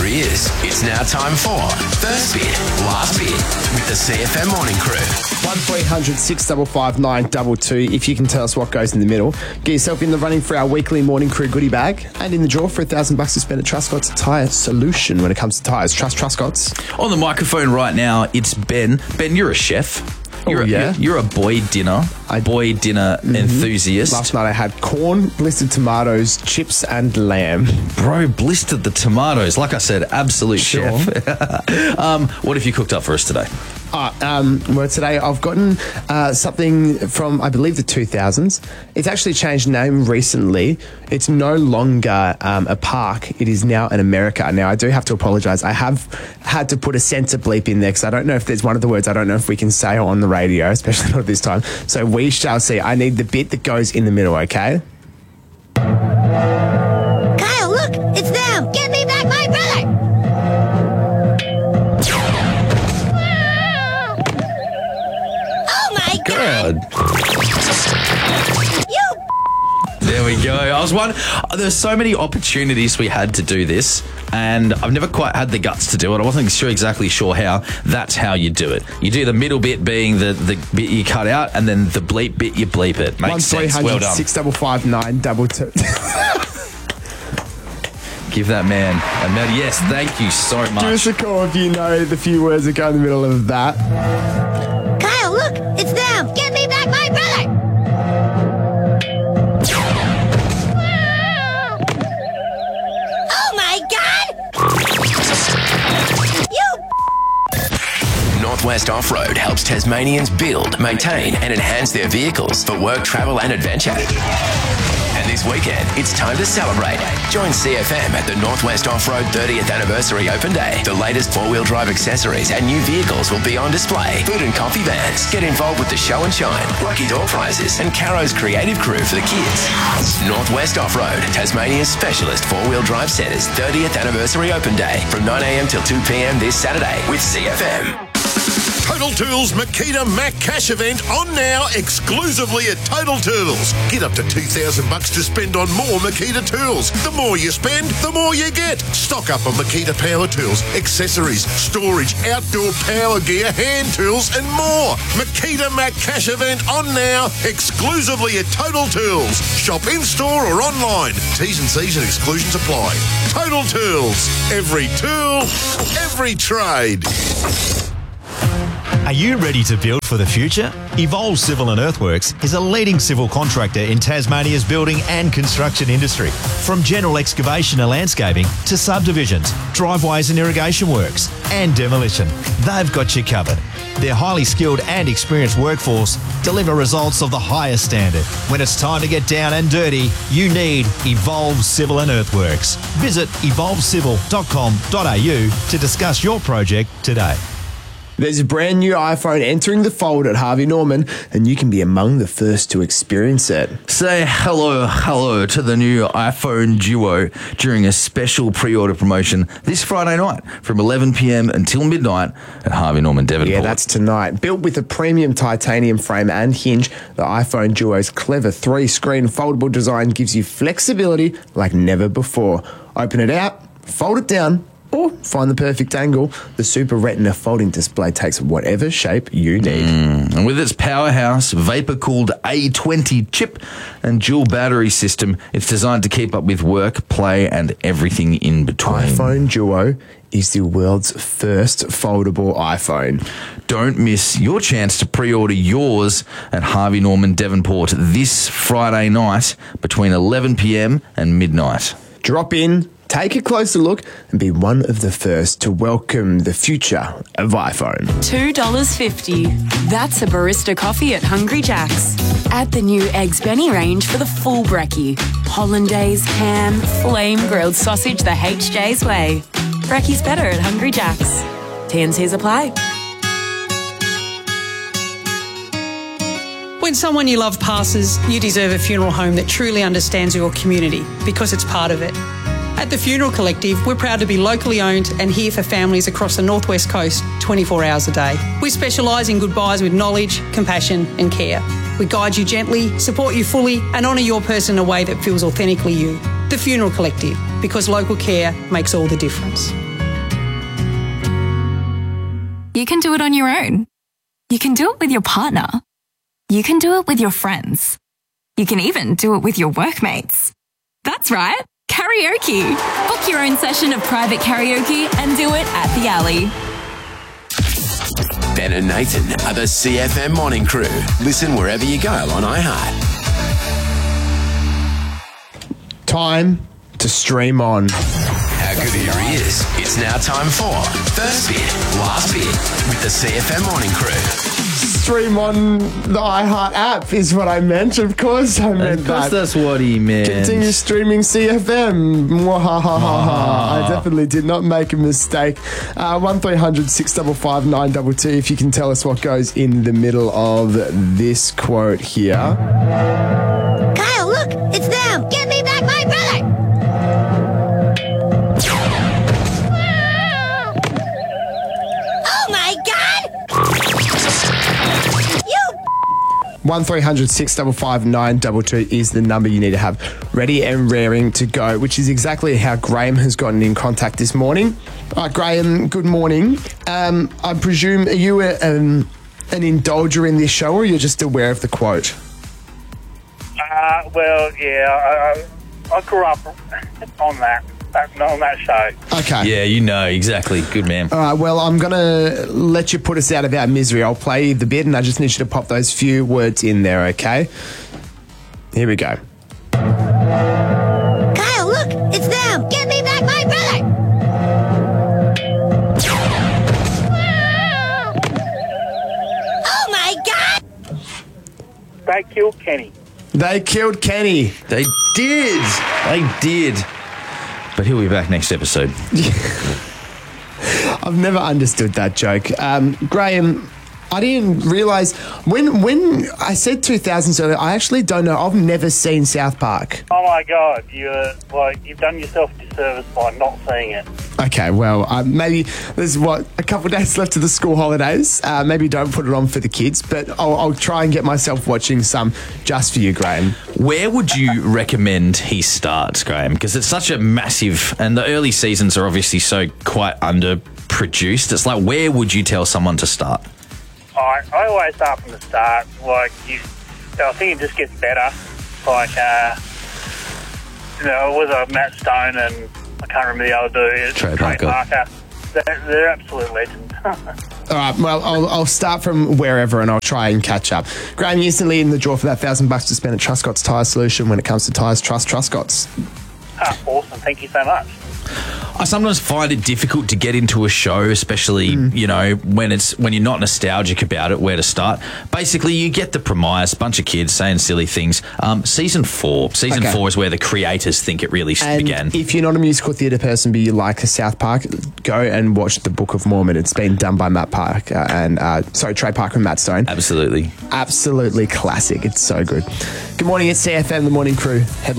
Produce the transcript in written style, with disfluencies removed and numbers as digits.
beers. It's now time for First Bit, Last Bit with the CFM Morning Crew. 1300 655 922. If you can tell us what goes in the middle, get yourself in the running for our weekly Morning Crew goodie bag and in the draw for $1,000 to spend at Truscott's Tyre Solution when it comes to tyres. Trust Truscott's. On the microphone right now, it's Ben. Ben, you're a chef. You're a boy dinner enthusiast. Last night I had corn, blistered tomatoes, chips and lamb. Bro, blistered the tomatoes. Like I said, absolute Sure. chef. What have you cooked up for us today? Well, today I've gotten something from, I believe, the 2000s. It's actually changed name recently. It's no longer a park. It is now an America. Now, I do have to apologise. I have had to put a censor bleep in there because I don't know if there's one of the words I don't know if we can say on the radio, especially not this time. So we shall see. I need the bit that goes in the middle, okay? Kyle, look! It's them! Get me back my brother! Oh my God! There we go. I was wondering, there's so many opportunities we had to do this, and I've never quite had the guts to do it. I wasn't exactly sure how. That's how you do it. You do the middle bit being the bit you cut out, and then the bleep bit, you bleep it. Makes sense. Well done. 655 922. Give that man a medal. Yes, thank you so much. Give us a call if you know the few words that go in the middle of that. Kyle, look! It's them! Get me back my brother! Oh my God! Northwest Off-Road helps Tasmanians build, maintain and enhance their vehicles for work, travel and adventure. And this weekend, it's time to celebrate. Join CFM at the Northwest Off-Road 30th Anniversary Open Day. The latest four-wheel drive accessories and new vehicles will be on display. Food and coffee vans. Get involved with the show and shine, lucky door prizes and Caro's creative crew for the kids. Northwest Off-Road, Tasmania's specialist four-wheel drive centre's 30th Anniversary Open Day from 9 a.m. till 2 p.m. this Saturday with CFM. Total Tools Makita Mac Cash event on now exclusively at Total Tools. Get up to $2,000 to spend on more Makita tools. The more you spend, the more you get. Stock up on Makita power tools, accessories, storage, outdoor power gear, hand tools and more. Makita Mac Cash event on now exclusively at Total Tools. Shop in-store or online. T's and C's and exclusions apply. Total Tools. Every tool, every trade. Are you ready to build for the future? Evolve Civil and Earthworks is a leading civil contractor in Tasmania's building and construction industry. From general excavation and landscaping to subdivisions, driveways and irrigation works, and demolition, they've got you covered. Their highly skilled and experienced workforce deliver results of the highest standard. When it's time to get down and dirty, you need Evolve Civil and Earthworks. Visit evolvecivil.com.au to discuss your project today. There's a brand new iPhone entering the fold at Harvey Norman, and you can be among the first to experience it. Say hello to the new iPhone Duo during a special pre-order promotion this Friday night from 11 p.m. until midnight at Harvey Norman Devonport. Yeah, that's tonight. Built with a premium titanium frame and hinge, the iPhone Duo's clever 3-screen foldable design gives you flexibility like never before. Open it out, fold it down, or find the perfect angle. The Super Retina folding display takes whatever shape you need. And with its powerhouse, vapor-cooled A20 chip and dual battery system, it's designed to keep up with work, play, and everything in between. iPhone Duo is the world's first foldable iPhone. Don't miss your chance to pre-order yours at Harvey Norman Devonport this Friday night between 11 p.m. and midnight. Drop in, take a closer look and be one of the first to welcome the future of iPhone. $2.50. That's a barista coffee at Hungry Jack's. Add the new Eggs Benny range for the full brekkie. Hollandaise, ham, flame grilled sausage the HJ's way. Brekkie's better at Hungry Jack's. T&Cs apply. When someone you love passes, you deserve a funeral home that truly understands your community because it's part of it. At the Funeral Collective, we're proud to be locally owned and here for families across the Northwest Coast 24 hours a day. We specialise in goodbyes with knowledge, compassion and care. We guide you gently, support you fully and honour your person in a way that feels authentically you. The Funeral Collective, because local care makes all the difference. You can do it on your own. You can do it with your partner. You can do it with your friends. You can even do it with your workmates. That's right, karaoke. Book your own session of private karaoke and do it at the Alley. Ben and Nathan are the CFM Morning Crew. Listen wherever you go on iHeart. Time to stream on. How good are your ears? It's now time for First Bit, Last Bit with the CFM Morning Crew. Stream on the iHeart app is what I meant. Of course I meant Of course that. that's what he meant. Continue streaming CFM. Mwahahaha. I definitely did not make a mistake. 1300 655 922 if you can tell us what goes in the middle of this quote here. Kyle, look, it's them. Give me back my brother. Oh my God! 1300 655 922 is the number you need to have ready and raring to go, which is exactly how Graham has gotten in contact this morning. All right, Graham, good morning. I presume, are you an indulger in this show, or you're just aware of the quote? Well, yeah, I grew up on that show. Okay. Yeah, you know, exactly. Good man. All right, well, I'm going to let you put us out of our misery. I'll play the bit, and I just need you to pop those few words in there, okay? Here we go. Kyle, look, it's them. Give me back my brother. Oh my God! They killed Kenny. They killed Kenny. They did. They did. But he'll be back next episode. I've never understood that joke. Graham, I didn't realise when I said 2000s earlier, I actually don't know. I've never seen South Park. Oh my God, you've done yourself a disservice by not seeing it. Okay, well, maybe there's a couple of days left of the school holidays. Maybe don't put it on for the kids, but I'll try and get myself watching some just for you, Graham. Where would you recommend he starts, Graham? Because it's such a massive, and the early seasons are obviously so quite underproduced. It's like, where would you tell someone to start? I always start from the start. I think it just gets better. With Matt Stone and I can't remember the other dude. Trey Parker. They're absolute legends. All right, well, I'll start from wherever and I'll try and catch up. Graham, you're instantly in the draw for that $1,000 to spend at Truscott's Tyre Solution. When it comes to tyres, trust Truscott's. Awesome. Thank you so much. I sometimes find it difficult to get into a show, especially, when you're not nostalgic about it, where to start. Basically, you get the premise, bunch of kids saying silly things. Season 4 is where the creators think it really began. If you're not a musical theatre person, but you like South Park, go and watch The Book of Mormon. It's been done by Trey Parker and Matt Stone. Absolutely. Absolutely classic. It's so good. Good morning, it's CFM, the morning crew. Headline